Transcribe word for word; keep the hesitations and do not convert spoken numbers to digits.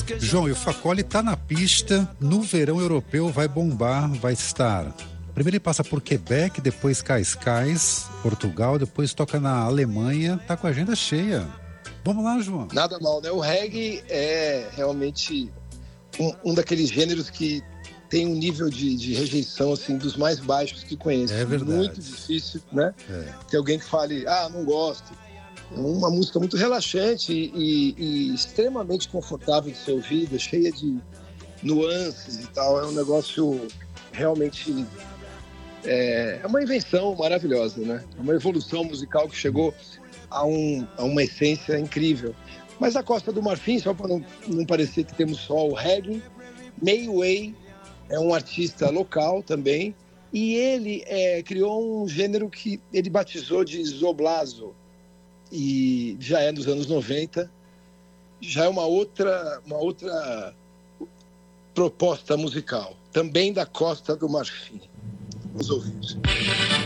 João, e o Facoli tá na pista, no verão europeu vai bombar, vai estar... Primeiro ele passa por Quebec, depois Cascais, Portugal, depois toca na Alemanha, tá com a agenda cheia. Vamos lá, João. Nada mal, né? O reggae é realmente um, um daqueles gêneros que tem um nível de, de rejeição, assim, dos mais baixos que conheço. É verdade. Muito difícil, né? É. Ter alguém que fale, ah, não gosto. É uma música muito relaxante e, e extremamente confortável de ser ouvida, cheia de nuances e tal. É um negócio realmente... É, é uma invenção maravilhosa, né? É uma evolução musical que chegou a, um, a uma essência incrível. Mas a Costa do Marfim, só para não, não parecer que temos só o reggae, May Way é um artista local também, e ele é, criou um gênero que ele batizou de Zoblazo, e já é nos anos noventa, já é uma outra, uma outra proposta musical, também da Costa do Marfim. Vamos ouvir.